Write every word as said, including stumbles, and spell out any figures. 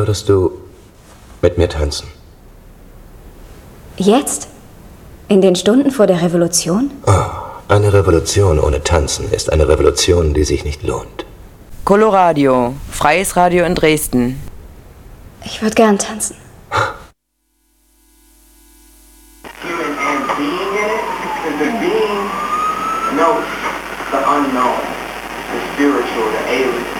Würdest du mit mir tanzen? Jetzt? In den Stunden vor der Revolution? Oh, eine Revolution ohne Tanzen ist eine Revolution, die sich nicht lohnt. Coloradio, freies Radio in Dresden. Ich würde gern tanzen. Human and being in it, because the being knows the unknown, the spiritual, the alien.